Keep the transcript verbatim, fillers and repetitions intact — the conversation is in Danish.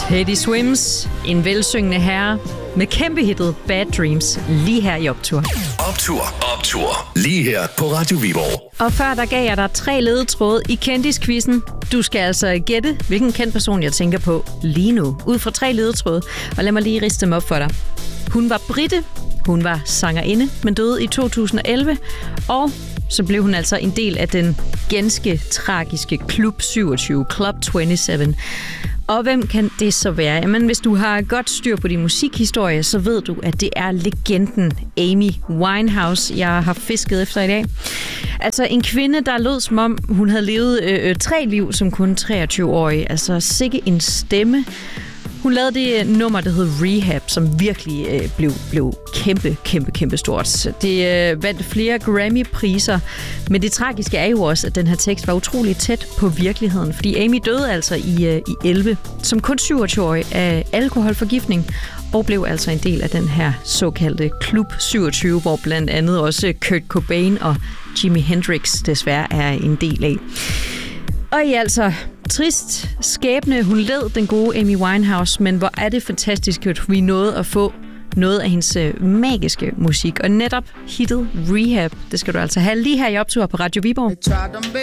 Teddy Swims, en velsyngende herre med kæmpehittet Bad Dreams, lige her i Optur. Optur, optur, lige her på Radio Viborg. Og før der gav jeg dig tre ledetråde i kendisquizzen. Du skal altså gætte, hvilken kendt person jeg tænker på lige nu, ud fra tre ledetråde. Og lad mig lige riste dem op for dig. Hun var brite, hun var sangerinde, men døde i to tusind og elleve, og så blev hun altså en del af den ganske tragiske Klub syvogtyve, Club syvogtyve. Og hvem kan det så være? Jamen, hvis du har godt styr på din musikhistorie, så ved du, at det er legenden Amy Winehouse, jeg har fisket efter i dag. Altså en kvinde, der lød som om, hun havde levet øh, tre liv som kun treogtyve-årig. Altså sikke en stemme. Hun lavede det nummer, der hed Rehab, som virkelig øh, blev, blev kæmpe, kæmpe, kæmpe stort. Det øh, vandt flere Grammy-priser, men det tragiske er jo også, at den her tekst var utrolig tæt på virkeligheden, fordi Amy døde altså i, øh, i elleve, som kun syvogtyve-årig af alkoholforgiftning, og blev altså en del af den her såkaldte Klub syvogtyve, hvor blandt andet også Kurt Cobain og Jimi Hendrix desværre er en del af. Og i altså trist skæbne, hun led, den gode Amy Winehouse, men hvor er det fantastisk, at vi nåede at få noget af hendes magiske musik. Og netop hittet Rehab, det skal du altså have lige her i Optur på Radio Viborg.